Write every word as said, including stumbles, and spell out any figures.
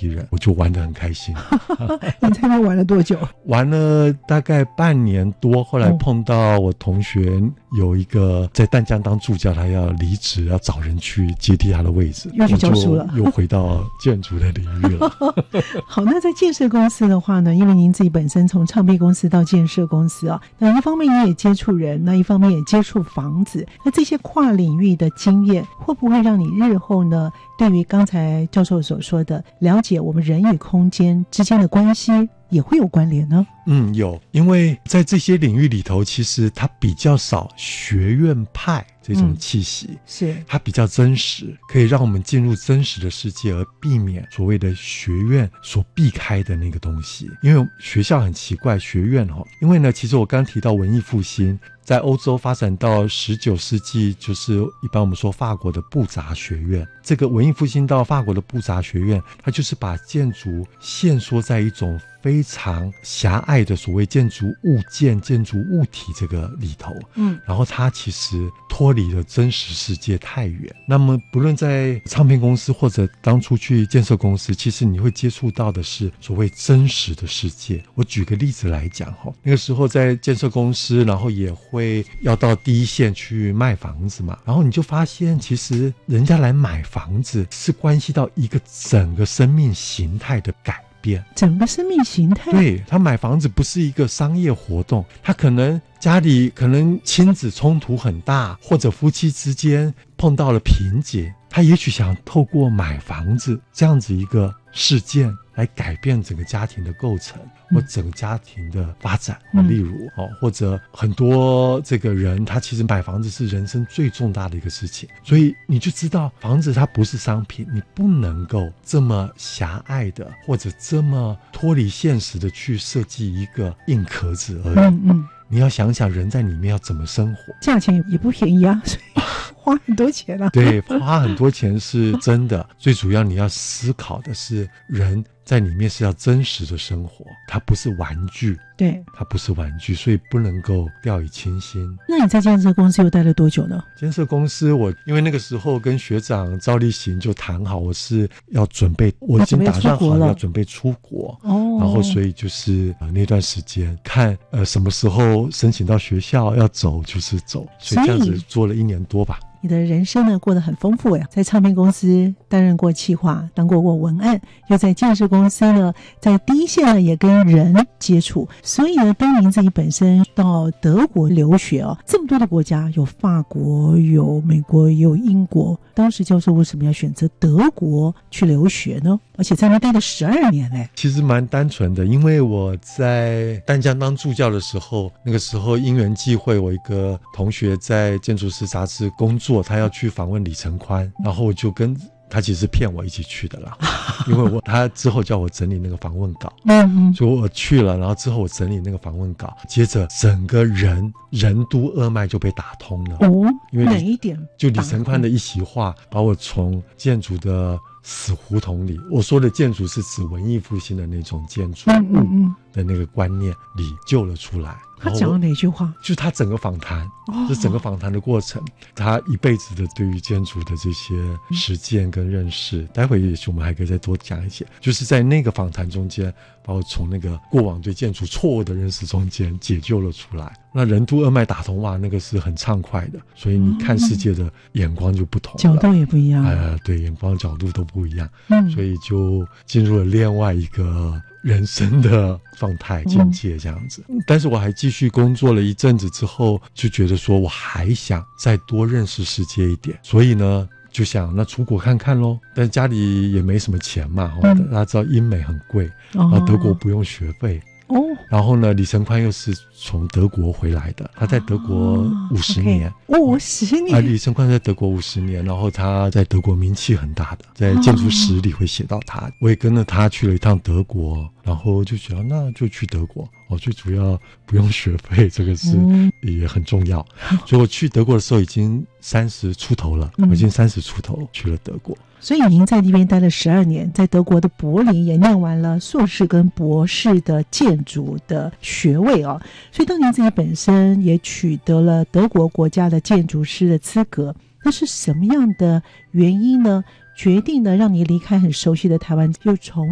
批人，我就玩得很开心。 你在那玩了多久？ 玩了大概半年多，后来碰到我同学有一个在淡江当助教，他要离职，要找人去接替他的位置， 又去教书了， 又回到建筑的领域了。 好，那在建设公司的话呢，因为您自己本身从唱片公司到建设公司啊，那一方面你也接触人，那一方面也接触房子，那这些跨领域的经验会不会让你日后呢，对于刚才教授所说的了解我们人与空间之间的关系也会有关联呢？ 嗯，有，因为在这些领域里头，其实它比较少学院派这种气息、嗯、 是它比较真实，可以让我们进入真实的世界，而避免所谓的学院所避开的那个东西。因为学校很奇怪，学院齁，因为呢，其实我刚提到文艺复兴在欧洲发展到十九世纪，就是一般我们说法国的布扎学院。这个文艺复兴到法国的布扎学院，它就是把建筑限缩在一种非常狭隘的所谓建筑物件、建筑物体这个里头，嗯，然后它其实脱离了真实世界太远。那么不论在唱片公司或者当初去建设公司，其实你会接触到的是所谓真实的世界。我举个例子来讲，那个时候在建设公司，然后也会要到第一线去卖房子嘛，然后你就发现其实人家来买房子是关系到一个整个生命形态的改变， 整个生命形态。 对，他买房子不是一个商业活动，他可能家里可能亲子冲突很大，或者夫妻之间碰到了瓶颈，他也许想透过买房子这样子一个事件来改变整个家庭的构成或整个家庭的发展、嗯、例如、哦、或者很多这个人他其实买房子是人生最重大的一个事情，所以你就知道房子它不是商品，你不能够这么狭隘的或者这么脱离现实的去设计一个硬壳子而已。嗯嗯，你要想想人在里面要怎么生活， 价钱也不便宜啊，所以花很多钱啊。 对，花很多钱是真的最主要你要思考的是人在里面是要真实的生活，它不是玩具。 对， 它不是玩具，所以不能够掉以轻心。 那你在建设公司又待了多久呢？ 建设公司我因为那个时候跟学长赵立行就谈好，我是要准备，我已经打算好了要准备出国哦，然后所以就是、呃、那段时间看呃什么时候申请到学校要走就是走，所以这样子做了一年多吧。 你的人生呢过得很丰富呀，在唱片公司担任过企划，当过过文案，又在建设公司呢，在第一线呢也跟人接触，所以呢，当您自己本身到德国留学哦，这么多的国家，有法国，有美国，也有英国，当时教授为什么要选择德国去留学呢？而且在那待了十二年嘞。 其实蛮单纯的，因为我在淡江当助教的时候，那个时候因缘际会，我一个同学在建筑师杂志工作，他要去访问李承宽，然后我就跟他其实骗我一起去的啦，因为我他之后叫我整理那个访问稿，嗯嗯，所以我去了，然后之后我整理那个访问稿，接着整个人任督二脉就被打通了。哦，因为哪一点？就李承宽的一席话，把我从建筑的死胡同里，我说的建筑是指文艺复兴的那种建筑物的那个观念里救了出来。 他讲了哪句话？ 就是他整个访谈，哦，就整个访谈的过程，他一辈子的对于建筑的这些实践跟认识，嗯，待会也许我们还可以再多讲一些。就是在那个访谈中间，把我从那个过往对建筑错误的认识中间解救了出来。那任督二脉打通哇，那个是很畅快的，所以你看世界的眼光就不同了， 角度也不一样。 呃，对，眼光角度都不一样，嗯，所以就进入了另外一个人生的状态境界这样子，嗯，但是我还继续工作了一阵子之后，就觉得说我还想再多认识世界一点，所以呢就想那出国看看咯，但家里也没什么钱嘛，嗯，大家知道英美很贵，然后德国不用学费哦，然后呢李承宽又是从德国回来的，他在德国五十年， 五十年， 啊，李承宽在德国五十年，然后他在德国名气很大的，在建筑史里会写到他，我也跟着他去了一趟德国，然后就觉得那就去德国哦，最主要不用学费，这个是也很重要，嗯，所以我去德国的时候已经三十出头了，嗯，我已经三十出头去了德国。 所以您在那边待了十二年，在德国的柏林也念完了硕士跟博士的建筑的学位哦。所以当您自己本身也取得了德国国家的建筑师的资格，那是什么样的原因呢？决定呢让你离开很熟悉的台湾，又从